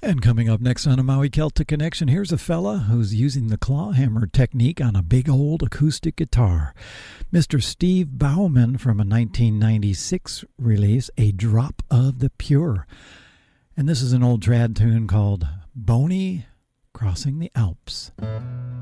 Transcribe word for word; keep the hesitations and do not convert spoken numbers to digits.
And coming up next on a Maui Celtic Connection, here's a fella who's using the claw hammer technique on a big old acoustic guitar. Mister Steve Bauman from a nineteen ninety-six release, A Drop of the Pure. And this is an old trad tune called Boney Crossing the Alps.